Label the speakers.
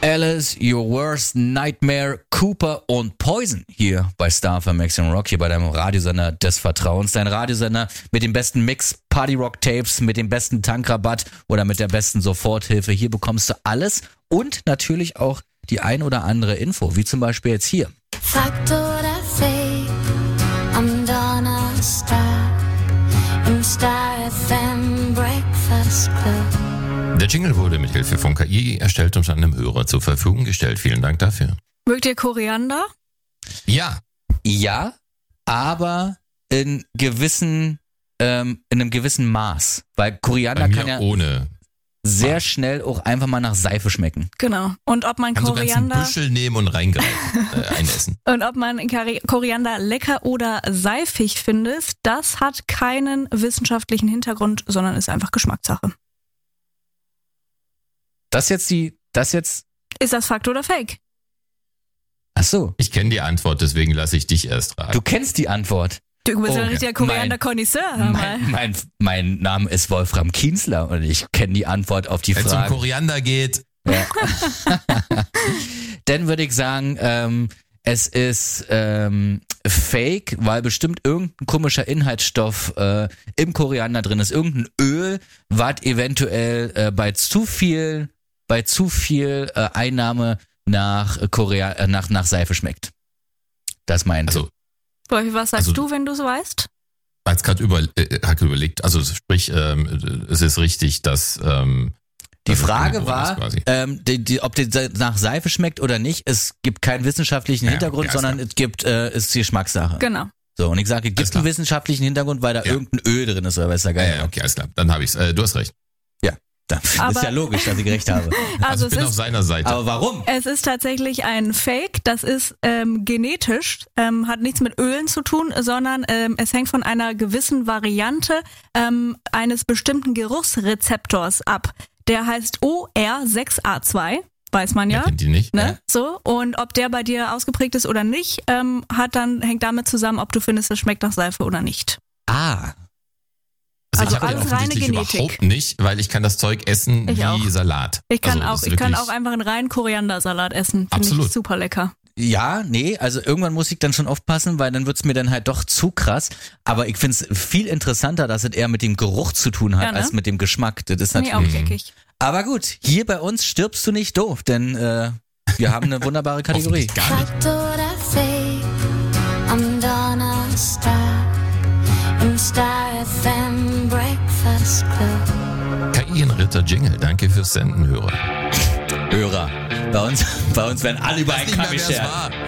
Speaker 1: Alice, Your Worst Nightmare, Cooper und Poison hier bei Star FM Maximum Rock, hier bei deinem Radiosender des Vertrauens. Dein Radiosender mit dem besten Mix, Party Rock Tapes, mit dem besten Tankrabatt oder mit der besten Soforthilfe. Hier bekommst du alles und natürlich auch die ein oder andere Info, wie zum Beispiel jetzt hier.
Speaker 2: Fakt oder Fake am Donnerstag im Star FM Breakfast Club.
Speaker 3: Der Jingle wurde mit Hilfe von KI erstellt und einem Hörer zur Verfügung gestellt. Vielen Dank dafür.
Speaker 4: Mögt ihr Koriander?
Speaker 3: Ja.
Speaker 1: Ja, aber in einem gewissen Maß. Weil Koriander
Speaker 3: Bei mir
Speaker 1: kann ja
Speaker 3: ohne.
Speaker 1: sehr schnell auch einfach mal nach Seife schmecken.
Speaker 4: Genau. Und ob man
Speaker 3: Kannst du ganzen
Speaker 4: Koriander
Speaker 3: Büschel nehmen und reingreifen, einessen.
Speaker 4: und ob man Koriander lecker oder seifig findet, das hat keinen wissenschaftlichen Hintergrund, sondern ist einfach Geschmackssache.
Speaker 1: Das jetzt.
Speaker 4: Ist das Fakt oder Fake?
Speaker 1: Ach so.
Speaker 3: Ich kenne die Antwort, deswegen lasse ich dich erst raten.
Speaker 1: Du kennst die Antwort.
Speaker 4: Du bist
Speaker 1: Oh,
Speaker 4: ein richtiger Koriander-Konnoisseur, hör mal.
Speaker 1: Mein Name ist Wolfram Kienzler und ich kenne die Antwort auf die
Speaker 3: Wenn es um
Speaker 1: Frage.
Speaker 3: Koriander geht,
Speaker 1: Ja. Dann würde ich sagen, es ist fake, weil bestimmt irgendein komischer Inhaltsstoff im Koriander drin ist. Irgendein Öl, was eventuell bei zu viel Einnahme nach Seife schmeckt. Das meint.
Speaker 3: also
Speaker 4: Wolfi, was sagst
Speaker 3: Also-
Speaker 4: du, wenn du es weißt?
Speaker 3: als gerade überlegt, also sprich, es ist richtig, dass
Speaker 1: Die Frage war,
Speaker 3: quasi.
Speaker 1: ob die nach Seife schmeckt oder nicht. Es gibt keinen wissenschaftlichen
Speaker 3: Ja,
Speaker 1: Hintergrund,
Speaker 3: ja,
Speaker 1: sondern es ist Geschmackssache.
Speaker 4: Genau.
Speaker 1: So, und ich sage, es
Speaker 3: Alles
Speaker 1: gibt
Speaker 3: klar.
Speaker 1: einen wissenschaftlichen Hintergrund, weil da
Speaker 3: Ja.
Speaker 1: irgendein Öl drin ist, oder was ist da geil?
Speaker 3: Okay, alles klar, dann habe ich's. Du hast recht.
Speaker 1: Das
Speaker 4: Aber-
Speaker 1: ist ja logisch, dass ich recht habe.
Speaker 3: Also
Speaker 4: Also
Speaker 3: ich bin
Speaker 4: es
Speaker 3: auf
Speaker 4: ist,
Speaker 3: seiner Seite.
Speaker 1: Aber warum?
Speaker 4: es ist tatsächlich ein Fake, das ist genetisch, hat nichts mit Ölen zu tun, sondern es hängt von einer gewissen Variante eines bestimmten Geruchsrezeptors ab. Der heißt OR6A2, weiß man
Speaker 3: Wer
Speaker 4: ja.
Speaker 3: kennt die nicht?
Speaker 4: Ne? So, und ob der bei dir ausgeprägt ist oder nicht, hängt damit zusammen, ob du findest, es schmeckt nach Seife oder nicht.
Speaker 1: Ah,
Speaker 4: Also
Speaker 3: ich habe
Speaker 4: alles
Speaker 3: den
Speaker 4: reine
Speaker 3: offensichtlich
Speaker 4: Genetik.
Speaker 3: überhaupt nicht, weil ich kann das Zeug essen
Speaker 4: Ich
Speaker 3: wie
Speaker 4: auch.
Speaker 3: Salat.
Speaker 4: Ich kann
Speaker 3: Also, das ist wirklich-
Speaker 4: auch einfach einen reinen Koriandersalat essen. Finde
Speaker 3: Absolut.
Speaker 4: ich super lecker.
Speaker 1: ja, nee, also irgendwann muss ich dann schon aufpassen, weil dann wird's mir dann halt doch zu krass. Aber ich find's viel interessanter, dass es eher mit dem Geruch zu tun hat,
Speaker 4: Ja, ne?
Speaker 1: als mit dem Geschmack. Das ist
Speaker 4: Finde ich
Speaker 1: natürlich.
Speaker 4: auch leckig.
Speaker 1: Aber gut, hier bei uns stirbst du nicht doof, denn wir haben eine wunderbare Kategorie.
Speaker 3: Hoffentlich gar nicht.
Speaker 2: Fakt oder Fake am Donnerstag im Star FM Breakfast Club.
Speaker 3: KI-Ritter Jingle, danke fürs Senden, Hörer.
Speaker 1: Hörer. Bei uns werden alle über einen
Speaker 3: Nicht mehr,
Speaker 1: Kamm
Speaker 3: wer es
Speaker 1: geschert.
Speaker 3: war.